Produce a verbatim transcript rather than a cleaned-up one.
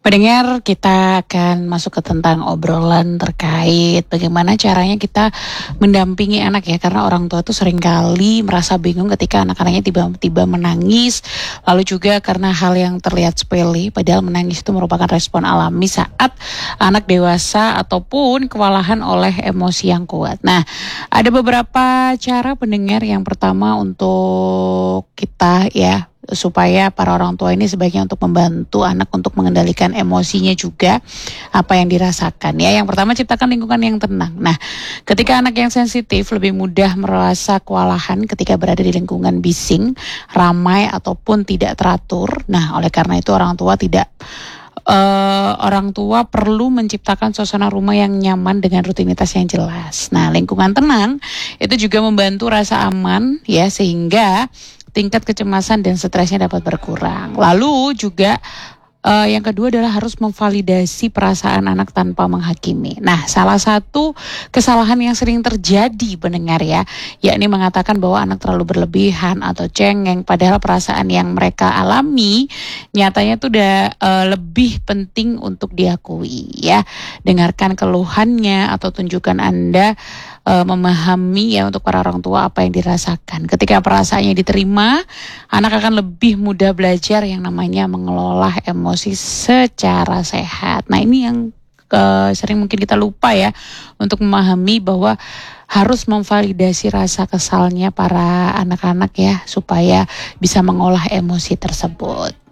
Pendengar, kita akan masuk ke tentang obrolan terkait bagaimana caranya kita mendampingi anak ya. Karena orang tua tuh seringkali merasa bingung ketika anak-anaknya tiba-tiba menangis. Lalu juga karena hal yang terlihat sepele, padahal menangis itu merupakan respon alami saat anak dewasa ataupun kewalahan oleh emosi yang kuat. Nah, ada beberapa cara pendengar. Yang pertama untuk kita ya, supaya para orang tua ini sebaiknya untuk membantu anak untuk mengendalikan emosinya juga apa yang dirasakan ya. Yang pertama, ciptakan lingkungan yang tenang. Nah, ketika anak yang sensitif lebih mudah merasa kewalahan ketika berada di lingkungan bising, ramai ataupun tidak teratur. Nah, oleh karena itu orang tua tidak Uh, orang tua perlu menciptakan suasana rumah yang nyaman dengan rutinitas yang jelas. Nah, lingkungan tenang itu juga membantu rasa aman ya, sehingga tingkat kecemasan dan stresnya dapat berkurang. Lalu juga Uh, yang kedua adalah harus memvalidasi perasaan anak tanpa menghakimi. Nah, salah satu kesalahan yang sering terjadi pendengar ya, yakni mengatakan bahwa anak terlalu berlebihan atau cengeng, padahal perasaan yang mereka alami nyatanya itu udah uh, lebih penting untuk diakui ya. Dengarkan keluhannya atau tunjukkan Anda uh, memahami ya untuk para orang tua apa yang dirasakan. Ketika perasaannya diterima, anak akan lebih mudah belajar yang namanya mengelola emosi secara sehat. Nah, ini yang uh, sering mungkin kita lupa ya, untuk memahami bahwa harus memvalidasi rasa kesalnya para anak-anak ya, supaya bisa mengolah emosi tersebut.